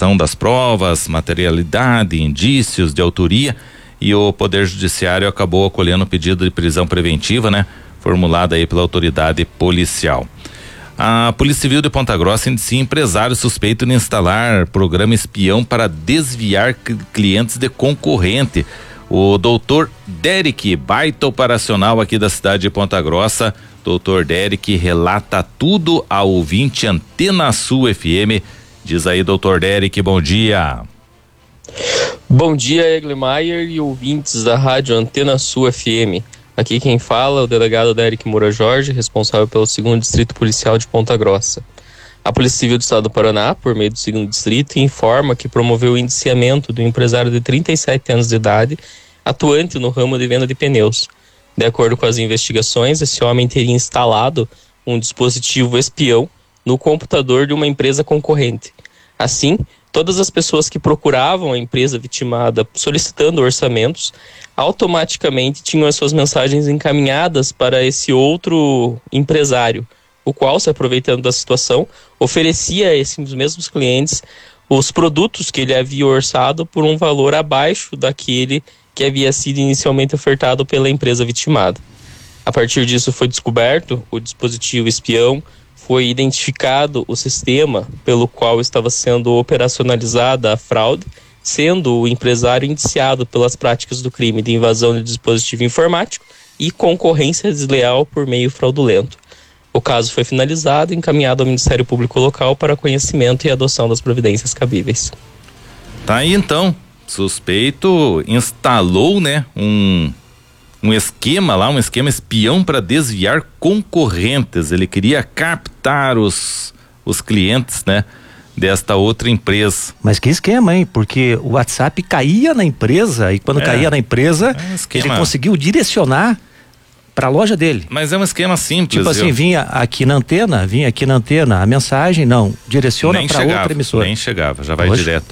apresentação das provas, materialidade, indícios de autoria, e o Poder Judiciário acabou acolhendo o pedido de prisão preventiva, né? Formulado aí pela autoridade policial. A Polícia Civil de Ponta Grossa inicia empresário suspeito de instalar programa espião para desviar clientes de concorrente. O doutor Derek, baita operacional aqui da cidade de Ponta Grossa, doutor Derek relata tudo ao ouvinte Antena Sul FM. Diz aí, doutor Derek, bom dia. Bom dia, Eglemeyer e ouvintes da rádio Antena Sul FM. Aqui quem fala é o delegado Derek Moura Jorge, responsável pelo 2º Distrito Policial de Ponta Grossa. A Polícia Civil do Estado do Paraná, por meio do 2º Distrito, informa que promoveu o indiciamento do empresário de 37 anos de idade, atuante no ramo de venda de pneus. De acordo com as investigações, esse homem teria instalado um dispositivo espião no computador de uma empresa concorrente. Assim, todas as pessoas que procuravam a empresa vitimada solicitando orçamentos, automaticamente tinham as suas mensagens encaminhadas para esse outro empresário, o qual, se aproveitando da situação, oferecia a esses mesmos clientes os produtos que ele havia orçado por um valor abaixo daquele que havia sido inicialmente ofertado pela empresa vitimada. A partir disso foi descoberto o dispositivo espião, foi identificado o sistema pelo qual estava sendo operacionalizada a fraude, sendo o empresário indiciado pelas práticas do crime de invasão de dispositivo informático e concorrência desleal por meio fraudulento. O caso foi finalizado e encaminhado ao Ministério Público Local para conhecimento e adoção das providências cabíveis. Tá aí então, suspeito instalou, né, um esquema lá, um esquema espião para desviar concorrentes. Ele queria captar os clientes, né, desta outra empresa. Mas que esquema, hein? Porque o WhatsApp caía na empresa e quando caía na empresa, ele conseguiu direcionar para a loja dele. Mas é um esquema simples. Tipo assim, vinha aqui na antena, a mensagem, não, direciona para outra emissora. Nem chegava, já vai direto.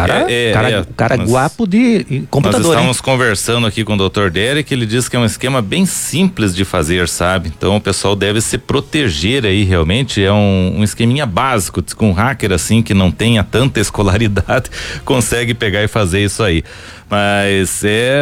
Cara guapo de computador. Nós estamos conversando aqui com o Dr. Derek, ele diz que é um esquema bem simples de fazer, sabe? Então o pessoal deve se proteger aí, realmente, é um esqueminha básico, com um hacker assim, que não tenha tanta escolaridade, consegue pegar e fazer isso aí. Mas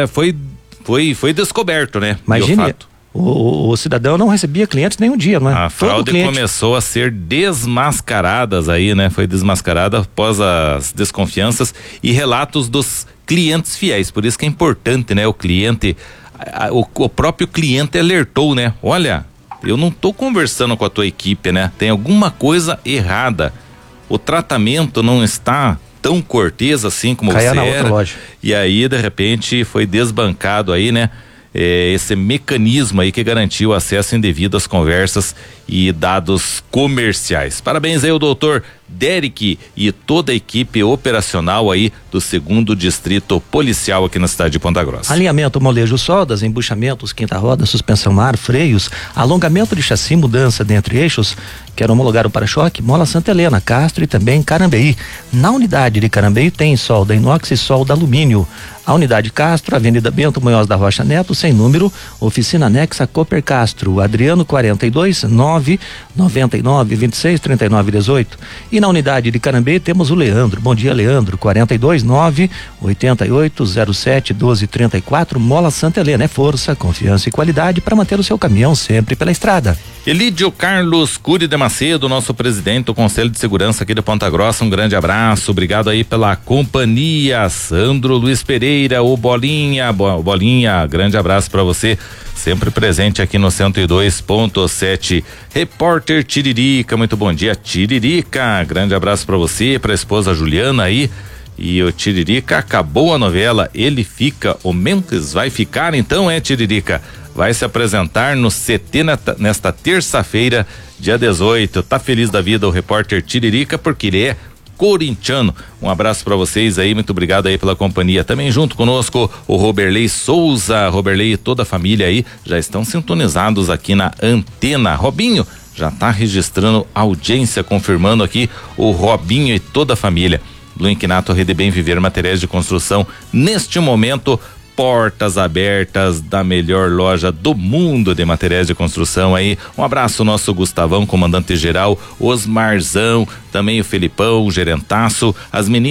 foi descoberto, né? Imagine, o cidadão não recebia clientes nem um dia, não é? A fraude começou a ser desmascaradas aí, né? Foi desmascarada após as desconfianças e relatos dos clientes fiéis. Por isso que é importante, né? O cliente, o próprio cliente alertou, né? Olha, eu não tô conversando com a tua equipe, né? Tem alguma coisa errada. O tratamento não está tão cortês assim como você na outra loja. E aí, de repente, foi desbancado aí, né? Esse mecanismo aí que garantiu o acesso indevido às conversas e dados comerciais. Parabéns aí ao doutor Derek e toda a equipe operacional aí do 2º Distrito Policial aqui na cidade de Ponta Grossa. Alinhamento, molejo, soldas, embuchamentos, quinta-roda, suspensão ar, freios, alongamento de chassi, mudança dentre eixos, quer homologar o para-choque, Mola Santa Helena, Castro e também Carambeí. Na unidade de Carambeí tem solda inox e solda alumínio. A unidade Castro, Avenida Bento Munhoz da Rocha Neto, sem número, oficina anexa Cooper Castro, Adriano 42 999 26 39 18. E na unidade de Carambeí temos o Leandro. Bom dia, Leandro. 42 9 88 07 12 34, Mola Santa Helena. É força, confiança e qualidade para manter o seu caminhão sempre pela estrada. Elídio Carlos Cury de Macedo, nosso presidente do Conselho de Segurança aqui de Ponta Grossa, um grande abraço, obrigado aí pela companhia. Sandro Luiz Pereira, o Bolinha, grande abraço para você, sempre presente aqui no 102.7. Repórter Tiririca, muito bom dia, Tiririca, grande abraço para você, para a esposa Juliana aí. E o Tiririca acabou a novela, ele fica, o Mendes vai ficar, então Tiririca? Vai se apresentar no CT nesta terça-feira, dia 18. Tá feliz da vida o repórter Tiririca, porque ele é corintiano. Um abraço para vocês aí, muito obrigado aí pela companhia. Também junto conosco o Roberley Souza, Roberley e toda a família aí já estão sintonizados aqui na antena. Robinho já tá registrando audiência, confirmando aqui o Robinho e toda a família. do Inquinato Rede Bem Viver Materiais de Construção, neste momento, portas abertas da melhor loja do mundo de materiais de construção aí. Um abraço, nosso Gustavão, comandante geral, Osmarzão, também o Felipão, o gerentaço, as meninas